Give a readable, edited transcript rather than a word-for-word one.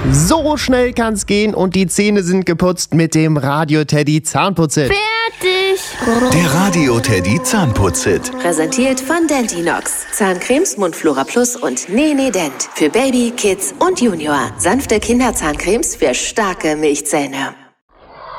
So schnell kann's gehen und die Zähne sind geputzt mit dem Radio Teddy Zahnputzhit. Fertig! Der Radio Teddy Zahnputzhit. Präsentiert von Dentinox. Zahncremes, Mundflora Plus und Nene Dent. Für Baby, Kids und Junior. Sanfte Kinderzahncremes für starke Milchzähne.